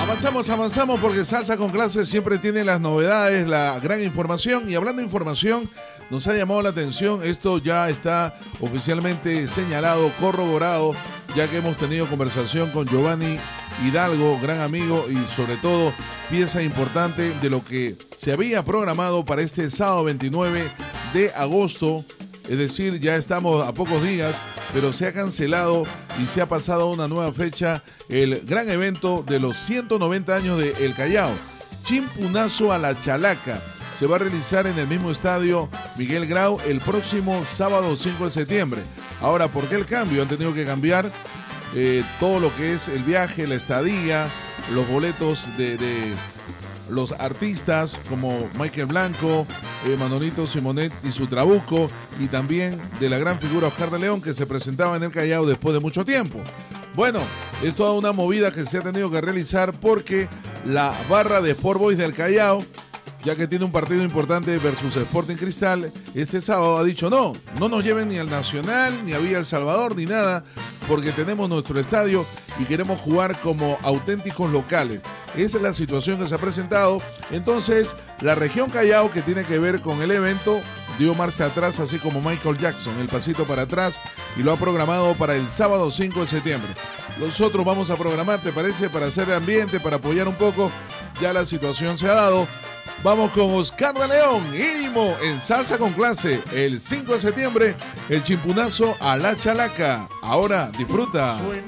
Avanzamos porque Salsa con Clase siempre tiene las novedades, la gran información. Y hablando de información, nos ha llamado la atención, esto ya está oficialmente señalado, corroborado, ya que hemos tenido conversación con Giovanni Hidalgo, gran amigo y sobre todo pieza importante de lo que se había programado para este sábado 29 de agosto. Es decir, ya estamos a pocos días, pero se ha cancelado y se ha pasado a una nueva fecha el gran evento de los 190 años de El Callao, Chimpunazo a la Chalaca. Se va a realizar en el mismo estadio Miguel Grau el próximo sábado 5 de septiembre. Ahora, ¿por qué el cambio? Han tenido que cambiar todo lo que es el viaje, la estadía, los boletos de los artistas como Michael Blanco, Manolito Simonet y su Trabuco, y también de la gran figura Oscar de León, que se presentaba en el Callao después de mucho tiempo. Bueno, es toda una movida que se ha tenido que realizar porque la barra de Sport Boys del Callao, ya que tiene un partido importante versus Sporting Cristal, este sábado ha dicho no nos lleven ni al Nacional, ni a Villa El Salvador, ni nada, porque tenemos nuestro estadio y queremos jugar como auténticos locales. Esa es la situación que se ha presentado. Entonces, la región Callao, que tiene que ver con el evento, dio marcha atrás, así como Michael Jackson, el pasito para atrás, y lo ha programado para el sábado 5 de septiembre. Nosotros vamos a programar, ¿te parece? Para hacer ambiente, para apoyar un poco. Ya la situación se ha dado. Vamos con Oscar de León, Ínimo, en Salsa con Clase, el 5 de septiembre, el Chimpunazo a la Chalaca. Ahora disfruta.